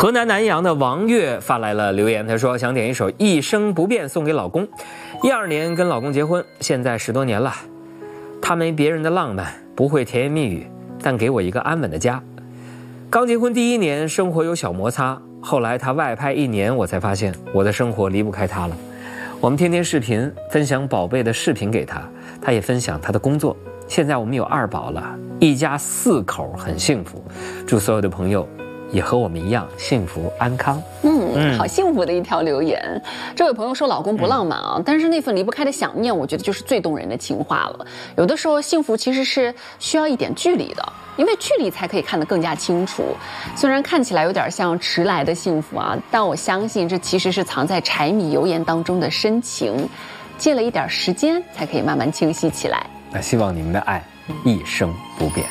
河南南阳的王月发来了留言，他说想点一首《一生不变》送给老公。12年跟老公结婚，现在10多年了，他没别人的浪漫，不会甜言蜜语，但给我一个安稳的家。刚结婚第1年，生活有小摩擦，后来他外派1年，我才发现我的生活离不开他了。我们天天视频，分享宝贝的视频给他，他也分享他的工作。现在我们有2宝了，一家4口，很幸福。祝所有的朋友也和我们一样幸福安康。 好幸福的一条留言。这位朋友说老公不浪漫啊，但是那份离不开的想念，我觉得就是最动人的情话了。有的时候幸福其实是需要一点距离的，因为距离才可以看得更加清楚。虽然看起来有点像迟来的幸福啊，但我相信这其实是藏在柴米油盐当中的深情，借了一点时间才可以慢慢清晰起来。 那希望你们的爱一生不变。